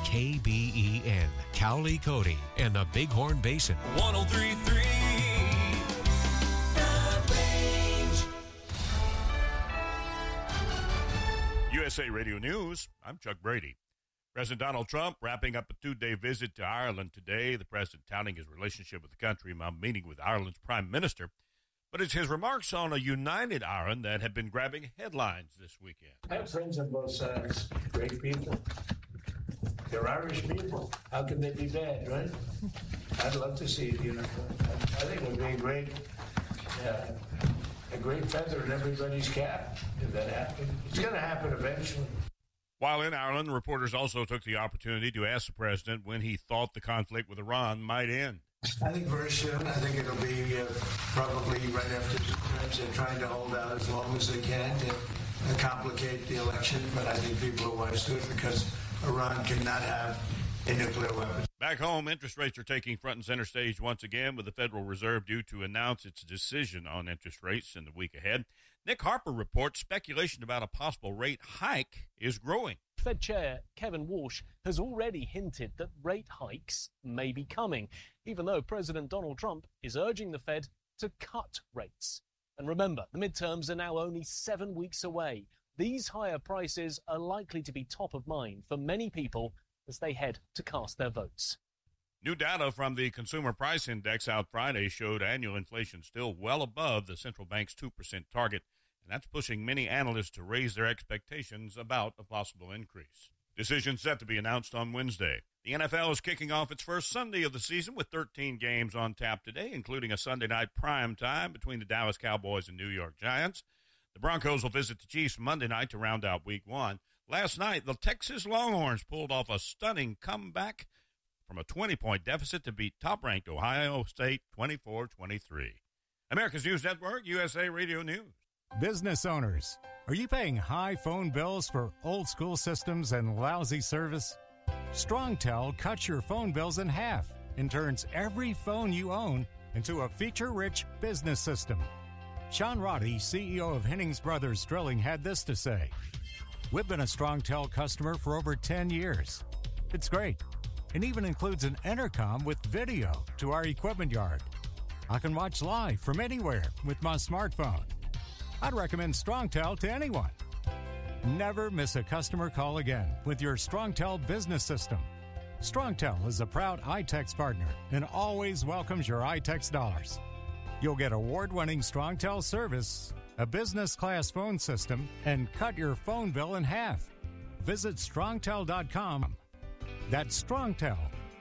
KBEN, Cowley, Cody, and the Bighorn Basin. 103.3 The Range. USA Radio News, I'm Chuck Brady. President Donald Trump wrapping up a two-day visit to Ireland today. The president touting his relationship with the country while meeting with Ireland's prime minister. But it's his remarks on a united Ireland that have been grabbing headlines this weekend. I have friends on both sides, great people. They're Irish people. How can they be bad, right? I'd love to see it, I think it would be a great feather in everybody's cap if that happened. It's going to happen eventually. While in Ireland, reporters also took the opportunity to ask the president when he thought the conflict with Iran might end. I think very soon. I think it'll be probably right after the midterms. They're trying to hold out as long as they can to complicate the election, but I think people are wise to it because Iran cannot have a nuclear weapon. Back home, interest rates are taking front and center stage once again, with the Federal Reserve due to announce its decision on interest rates in the week ahead. Nick Harper reports speculation about a possible rate hike is growing. Fed Chair Kevin Walsh has already hinted that rate hikes may be coming, even though President Donald Trump is urging the Fed to cut rates. And remember, the midterms are now only 7 weeks away. These higher prices are likely to be top of mind for many people as they head to cast their votes. New data from the Consumer Price Index out Friday showed annual inflation still well above the central bank's 2% target, and that's pushing many analysts to raise their expectations about a possible increase. Decision set to be announced on Wednesday. The NFL is kicking off its first Sunday of the season with 13 games on tap today, including a Sunday night prime time between the Dallas Cowboys and New York Giants. The Broncos will visit the Chiefs Monday night to round out Week 1. Last night, the Texas Longhorns pulled off a stunning comeback from a 20-point deficit to beat top-ranked Ohio State 24-23. America's News Network, USA Radio News. Business owners, are you paying high phone bills for old-school systems and lousy service? StrongTel cuts your phone bills in half and turns every phone you own into a feature-rich business system. Sean Roddy, CEO of Hennings Brothers Drilling, had this to say. We've been a StrongTel customer for over 10 years. It's great. It even includes an intercom with video to our equipment yard. I can watch live from anywhere with my smartphone. I'd recommend StrongTel to anyone. Never miss a customer call again with your StrongTel business system. StrongTel is a proud iTex partner and always welcomes your iTex dollars. You'll get award-winning StrongTel service, a business-class phone system, and cut your phone bill in half. Visit StrongTel.com. That's StrongTel,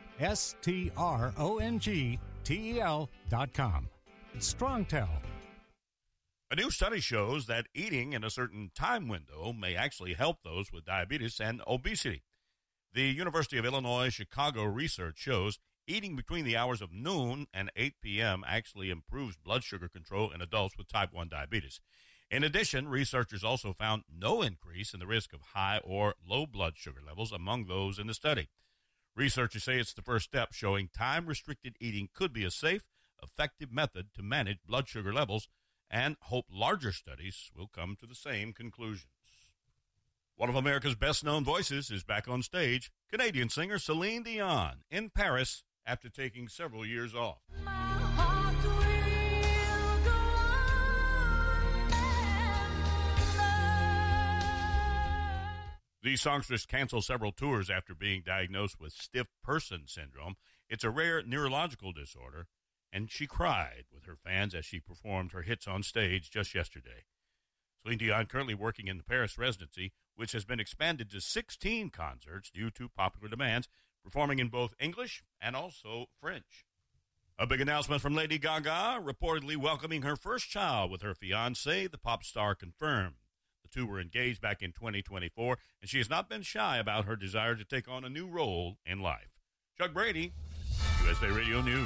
StrongTel.com. StrongTel. A new study shows that eating in a certain time window may actually help those with diabetes and obesity. The University of Illinois Chicago research shows eating between the hours of noon and 8 p.m. actually improves blood sugar control in adults with type 1 diabetes. In addition, researchers also found no increase in the risk of high or low blood sugar levels among those in the study. Researchers say it's the first step showing time-restricted eating could be a safe, effective method to manage blood sugar levels, and hope larger studies will come to the same conclusions. One of America's best-known voices is back on stage, Canadian singer Celine Dion, in Paris after taking several years off. The songstress canceled several tours after being diagnosed with stiff person syndrome. It's a rare neurological disorder, and she cried with her fans as she performed her hits on stage just yesterday. Celine Dion currently working in the Paris residency, which has been expanded to 16 concerts due to popular demands, performing in both English and also French. A big announcement from Lady Gaga, reportedly welcoming her first child with her fiancé, the pop star confirmed. The two were engaged back in 2024, and she has not been shy about her desire to take on a new role in life. Chuck Brady, USA Radio News.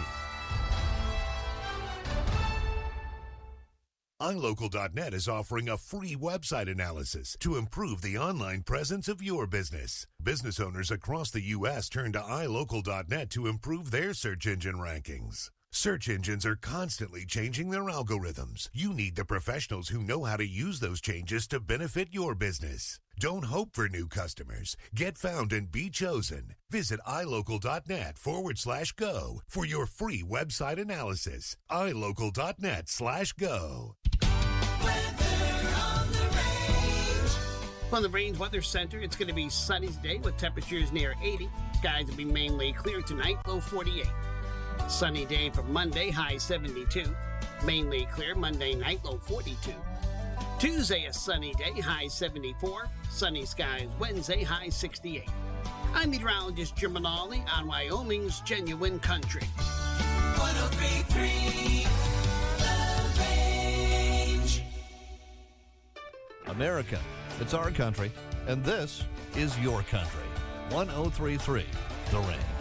iLocal.net is offering a free website analysis to improve the online presence of your business. Business owners across the U.S. turn to iLocal.net to improve their search engine rankings. Search engines are constantly changing their algorithms. You need the professionals who know how to use those changes to benefit your business. Don't hope for new customers. Get found and be chosen. Visit ilocal.net/go for your free website analysis. ilocal.net/go. From the Range Weather Center, it's going to be sunny today with temperatures near 80. Skies will be mainly clear tonight, low 48. Sunny day for Monday, high 72. Mainly clear Monday night, low 42. Tuesday, a sunny day, high 74. Sunny skies Wednesday, high 68. I'm meteorologist Jim Manali on Wyoming's Genuine Country. 103.3 The Range. America, it's our country, and this is your country. 103.3 The Range.